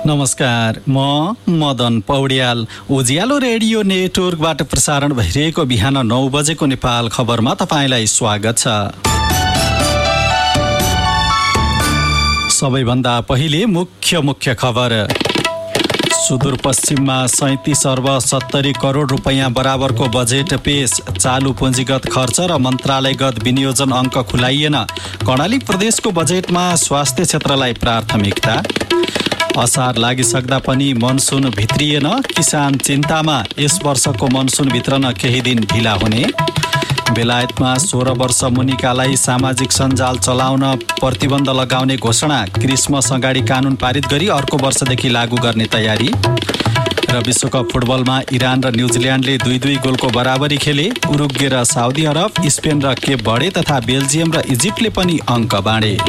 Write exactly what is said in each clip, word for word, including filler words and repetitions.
नमस्कार, म मदन पौड्याल। उज्यालो रेडियो नेटवर्कबाट प्रसारण भइरहेको बिहान नौ बजेको नेपाल खबरमा तपाईँलाई स्वागत छ। सबैभन्दा पहिले मुख्य मुख्य खबर। सुदूरपश्चिममा सैंतीस अर्ब सत्तरी करोड रुपैयाँ बराबरको बजेट पेश। चालु पुँजीगत खर्च र मन्त्रालयगत विनियोजन अङ्क खुलाइएन। कर्णाली प्रदेशको बजेटमा स्वास्थ्य क्षेत्रलाई प्राथमिकता। असार लागिसक्दा पनि मनसुन भित्रिएन, किसान चिन्तामा। यस वर्षको मनसुन भित्रन केही दिन ढिला हुने। बेलायतमा सोह्र वर्ष मुनिकालाई सामाजिक सञ्जाल चलाउन प्रतिबन्ध लगाउने घोषणा। क्रिसमस अगाडि कानुन पारित गरी अर्को वर्षदेखि लागू गर्ने तयारी। र विश्वकप फुटबलमा इरान र न्युजिल्यान्डले दुई दुई गोलको बराबरी खेले। उरुग्वे र साउदी अरब, स्पेन र केप भर्डे तथा बेल्जियम र इजिप्टले पनि अङ्क बाँडे।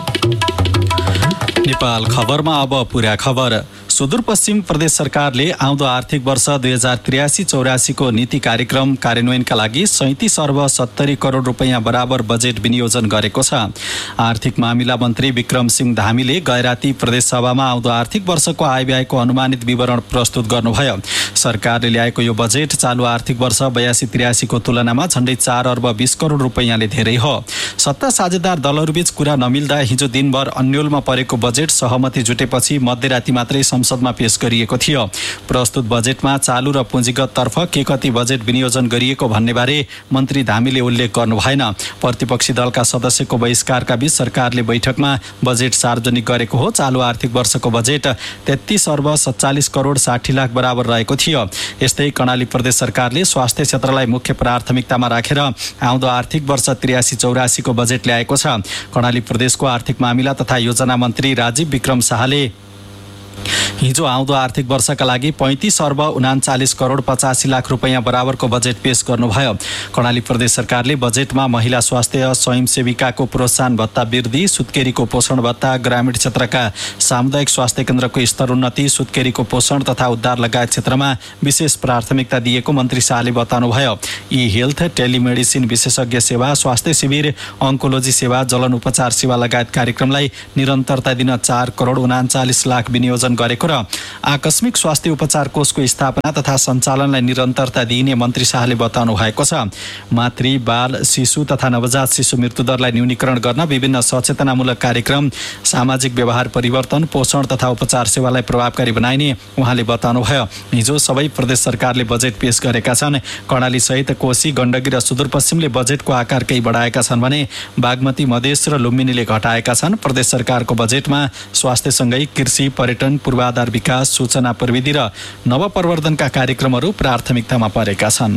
नेपाल खबरमा अब पुरा खबर। सुदूरपश्चिम प्रदेश सरकारले आउँदो आर्थिक वर्ष दुई हजार त्रियासी चौरासीको नीति कार्यक्रम कार्यान्वयनका लागि सैंतीस अर्ब सत्तरी करोड रुपैयाँ बराबर बजेट विनियोजन गरेको छ। आर्थिक मामिला मन्त्री विक्रम सिंह धामीले गैराती प्रदेश सभामा आउँदो आर्थिक वर्षको आय व्ययको अनुमानित विवरण प्रस्तुत गर्नुभयो। सरकारले ल्याएको यो बजेट चालु आर्थिक वर्ष बयासी त्रियासीको तुलनामा झण्डै चार अर्ब बीस करोड रुपैयाँले धेरै हो। सत्ता साझेदार दलहरूबीच कुरा नमिल्दा हिजो दिनभर अन्यलमा परेको बजेट सहमति जुटेपछि मध्यराती मात्रै संसदमा पेश गरिएको थियो। प्रस्तुत बजेटमा चालु र पुँजीगत तर्फ के कति बजेट विनियोजन गरिएको भन्नेबारे मन्त्री धामीले उल्लेख गर्नु भएन। प्रतिपक्षी दलका सदस्यको बहिष्कारका बीच सरकारले बैठकमा बजेट सार्वजनिक गरेको हो। चालु आर्थिक वर्षको बजेट तेत्तीस अर्ब सत्तालिस करोड साठी लाख बराबर रहेको थियो। यस्तै कर्णाली प्रदेश सरकारले स्वास्थ्य क्षेत्रलाई मुख्य प्राथमिकतामा राखेर आउँदो आर्थिक वर्ष त्रियासी चौरासीको बजेट ल्याएको छ। कर्णाली प्रदेशको आर्थिक मामिला तथा योजना मन्त्री राजीव विक्रम शाहले हिजो आउँदो आर्थिक वर्षका लागि पैंतीस अर्ब उनाचालिस करोड पचासी लाख रुपैयाँ बराबरको बजेट पेश गर्नुभयो। कर्णाली प्रदेश सरकारले बजेटमा महिला स्वास्थ्य स्वयंसेविकाको प्रोत्साहन भत्ता वृद्धि, सुत्केरीको पोषण भत्ता, ग्रामीण क्षेत्रका सामुदायिक स्वास्थ्य केन्द्रको स्तर उन्नति, सुत्केरीको पोषण तथा उद्धार लगायत क्षेत्रमा विशेष प्राथमिकता दिएको मन्त्री शाहले बताउनुभयो। ई हेल्थ, टेलिमेडिसिन विशेषज्ञ सेवा, स्वास्थ्य शिविर, अङ्कोलोजी सेवा, जलन उपचार सेवा लगायत कार्यक्रमलाई निरन्तरता दिन चार करोड उनाचालिस लाख विनियोजन गरेको र आकस्मिक स्वास्थ्य उपचार कोषको स्थापना तथा सञ्चालनलाई निरन्तरता दिइने मन्त्री शाहले बताउनु भएको छ। मातृ, बाल, शिशु तथा नवजात शिशु मृत्युदरलाई न्यूनीकरण गर्न विभिन्न सचेतनामूलक कार्यक्रम, सामाजिक व्यवहार परिवर्तन, पोषण तथा उपचार सेवालाई प्रभावकारी बनाइने उहाँले बताउनुभयो। हिजो सबै प्रदेश सरकारले बजेट पेश गरेका छन्। कर्णाली सहित कोशी, गण्डकी र सुदूरपश्चिमले बजेटको आकार केही बढाएका छन् भने बागमती, मधेस र लुम्बिनीले घटाएका छन्। प्रदेश सरकारको बजेटमा स्वास्थ्यसँगै कृषि, पर्यटन, पूर्वाधार विकास, सूचना प्रविधि र नवप्रवर्धनका कार्यक्रमहरू प्राथमिकतामा परेका छन्।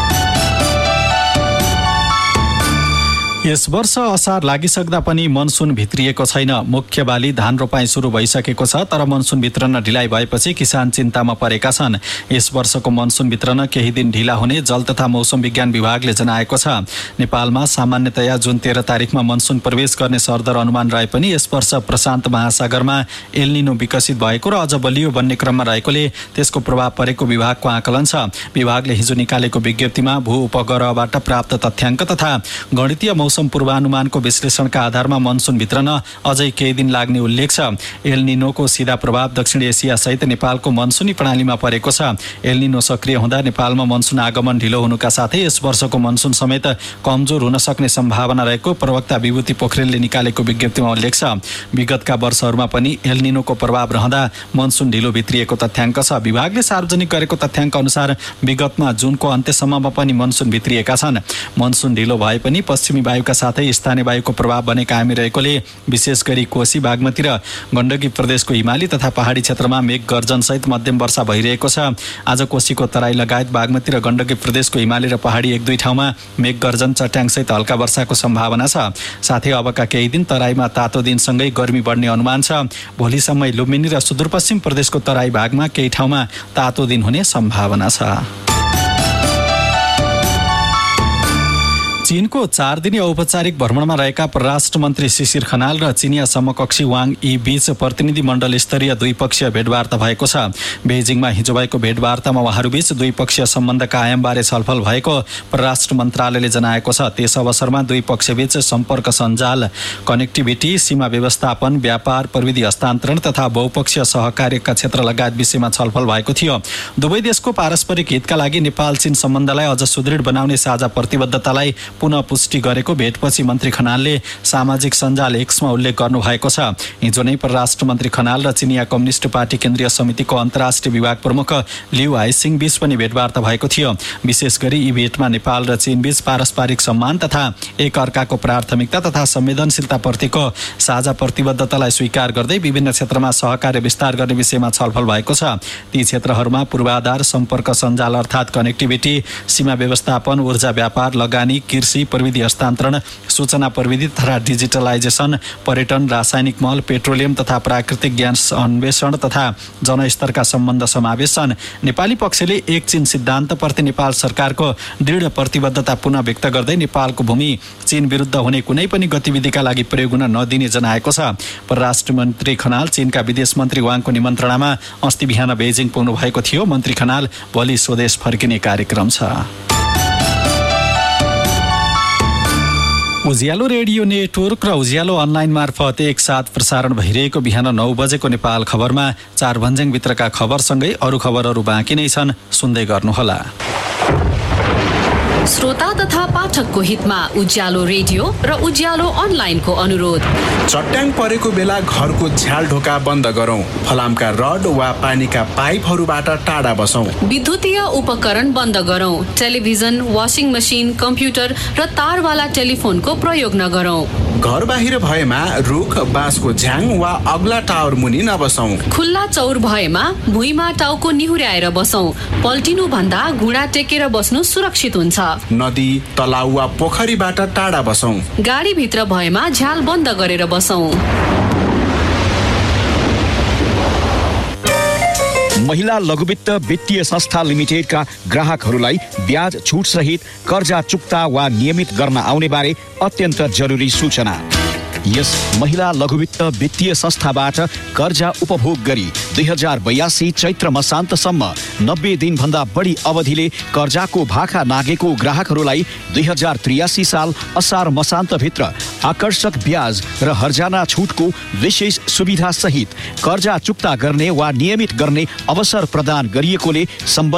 यस वर्ष असार लागिसक्दा पनि मनसुन भित्रिएको छैन। मुख्य बाली धान रोपाई सुरु भइसकेको छ, तर मनसुन वितरण ढिलाइ भएपछि किसान चिन्तामा परेका छन्। यस वर्षको मनसुन वितरण केही दिन ढिला हुने जल तथा मौसम विज्ञान विभागले जनाएको छ। नेपालमा सामान्यतया जुन तेह्र तारिकमा मनसुन प्रवेश गर्ने सरदर अनुमान रहे पनि यस वर्ष प्रशान्त महासागरमा एल्निनो विकसित भएको र अझ बलियो बन्ने क्रममा रहेकोले त्यसको प्रभाव परेको विभागको आकलन छ। विभागले हिजो निकालेको विज्ञप्तिमा भू उपग्रहबाट प्राप्त तथ्याङ्क तथा गणितीय मौसम पूर्वानुमानको विश्लेषणका आधारमा मनसुन भित्रन अझै केही दिन लाग्ने उल्लेख छ। एल्निनोको सिधा प्रभाव दक्षिण एसिया सहित नेपालको मनसुनी प्रणालीमा परेको छ। एल्निनो सक्रिय हुँदा नेपालमा मनसुन आगमन ढिलो हुनुका साथै यस वर्षको मनसुन समेत कमजोर हुन सक्ने सम्भावना रहेको प्रवक्ता विभूति पोखरेलले निकालेको विज्ञप्तिमा उल्लेख छ। विगतका वर्षहरूमा पनि एल्निनोको प्रभाव रहँदा मनसुन ढिलो भित्रिएको तथ्याङ्क छ। विभागले सार्वजनिक गरेको तथ्याङ्क अनुसार विगतमा जुनको अन्त्यसम्ममा पनि मनसुन भित्रिएका छन्। मनसुन ढिलो भए पनि पश्चिमी वायु का साथै स्थानीय वायुको प्रभाव बने कायमी रहेकोले विशेष गरी कोशी, बागमती र गण्डकी प्रदेशको हिमाली तथा पहाडी क्षेत्रमा मेघ गर्जन सहित मध्यम वर्षा भइरहेको छ। आज कोशीको तराई लगायत बागमती र गण्डकी प्रदेशको हिमाली र पहाडी एक दुई ठाउँमा मेघ गर्जन, चट्याङ सहित हल्का वर्षाको सम्भावना छ। साथै अबका केही दिन तराईमा तातो दिनसँगै गर्मी बढ्ने अनुमान छ। भोलिसम्म लुम्बिनी र सुदूरपश्चिम प्रदेशको तराई भागमा केही ठाउँमा तातो दिन हुने सम्भावना छ। चीनको चार दिने औपचारिक भ्रमणमा रहेका परराष्ट्र मन्त्री शिशिर खनाल र चिनिया समकक्षी वाङ यी बीच प्रतिनिधि मण्डल स्तरीय द्विपक्षीय भेटवार्ता भएको छ। बेजिङमा हिजो भएको भेटवार्तामा उहाँहरूबीच द्विपक्षीय सम्बन्धका आयामबारे छलफल भएको परराष्ट्र मन्त्रालयले जनाएको छ। त्यस अवसरमा दुई पक्षबीच सम्पर्क सञ्जाल, कनेक्टिभिटी, सीमा व्यवस्थापन, व्यापार, प्रविधि हस्तान्तरण तथा बहुपक्षीय सहकार्यका क्षेत्र लगायत विषयमा छलफल भएको थियो। दुवै देशको पारस्परिक हितका लागि नेपाल चीन सम्बन्धलाई अझ सुदृढ बनाउने साझा प्रतिबद्धतालाई पुनः पुष्टि गरेको भेटपछि मन्त्री खनालले सामाजिक सञ्जाल एक्समा उल्लेख गर्नुभएको छ। हिजो नै परराष्ट्र मन्त्री खनाल र चिनिया कम्युनिस्ट पार्टी केन्द्रीय समितिको अन्तर्राष्ट्रिय विभाग प्रमुख लिउ हाइसिङ बीच पनि भेटवार्ता भएको थियो। विशेष गरी यी भेटमा नेपाल र चीन बीच पारस्परिक सम्मान तथा एक अर्काको प्राथमिकता तथा संवेदनशीलताप्रतिको साझा प्रतिबद्धतालाई स्वीकार गर्दै विभिन्न क्षेत्रमा सहकार्य विस्तार गर्ने विषयमा छलफल भएको छ। ती क्षेत्रहरूमा पूर्वाधार, सम्पर्क सञ्जाल अर्थात् कनेक्टिभिटी, सीमा व्यवस्थापन, ऊर्जा व्यापार, लगानी, कृषि, प्रविधि हस्तान्तरण, सूचना प्रविधि तथा डिजिटलाइजेसन, पर्यटन, रासायनिक मल, पेट्रोलियम तथा प्राकृतिक ग्यास अन्वेषण तथा जनस्तरका सम्बन्ध समावेश छन्। नेपाली पक्षले एक चीन सिद्धान्तप्रति नेपाल सरकारको दृढ प्रतिबद्धता पुनः व्यक्त गर्दै नेपालको भूमि चीन विरुद्ध हुने कुनै पनि गतिविधिका लागि प्रयोग हुन नदिने जनाएको छ। परराष्ट्र मन्त्री खनाल चीनका विदेश मन्त्री वाङको निमन्त्रणामा अस्ति बिहान बेजिङ पुग्नु भएको थियो। मन्त्री खनाल भोलि स्वदेश फर्किने कार्यक्रम छ। उज्यालो रेडियो नेटवर्क र उज्यालो अनलाइन मार्फत एकसाथ प्रसारण भइरहेको बिहान नौ बजेको नेपाल खबरमा चार भन्ज्याङभित्रका खबरसँगै अरू खबरहरू बाँकी नै छन्, सुन्दै गर्नुहोला। श्रोता तथा पाठकको हितमा उज्यालो रेडियो र उज्यालो अनलाइनको अनुरोध। चट्याङ परेको बेला घरको झ्याल ढोका बन्द गरौँ। फलामका रड वा पानीका पाइपहरूबाट टाढा बसौँ। विद्युतीय उपकरण बन्द गरौँ। टेलिभिजन, वासिङ मसिन, कम्प्युटर र तारवाला टेलिफोनको प्रयोग नगरौँ। घर बाहिर भएमा रुख, बाँसको झ्याङ वा अग्ला टावर मुनि नबसौँ। खुल्ला चौर भएमा भुइँमा टाउको निहुर्याएर बसौँ। पल्टिनु भन्दा घुँडा टेकेर बस्नु सुरक्षित हुन्छ। नदी, तलाउ वा पोखरीबाट टाढा बसौँ। गाडीभित्र भएमा झ्याल बन्द गरेर बसौँ। महिला लघुवित्त वित्तीय संस्था लिमिटेडका ग्राहकहरूलाई ब्याज छुट सहित कर्जा चुक्ता वा नियमित गर्न आउने बारे अत्यन्त जरुरी सूचना। यस महिला लघुवित्त वित्तीय संस्थाबाट कर्जा उपभोग गरी दुई हजार बयासी चैत्र मसान्तसम्म नब्बे दिनभन्दा बढी अवधिले कर्जाको भाखा नागेको ग्राहकहरूलाई दुई हजार त्रियासी साल असार मसान्तभित्र आकर्षक ब्याज र हर्जाना छुटको विशेष सुविधा सहित कर्जा चुक्ता गर्ने वा नियमित गर्ने अवसर प्रदान गरिएकोले सम्बन्धित